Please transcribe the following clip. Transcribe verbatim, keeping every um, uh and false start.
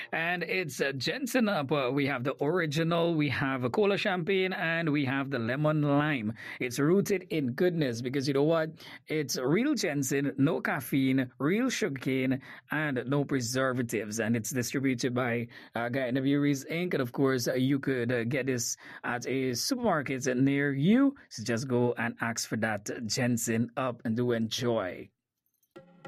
And it's uh, Jensen Up. Uh, we have the original, we have a cola champagne, and we have the lemon lime. It's rooted in goodness because you know what? It's real Jensen, no caffeine, real sugarcane, and no preservatives. And it's distributed by uh, Guyana Breweries Incorporated. And of course, uh, you could uh, get this at a supermarket near you. So just go and ask for that Jensen Up and do enjoy.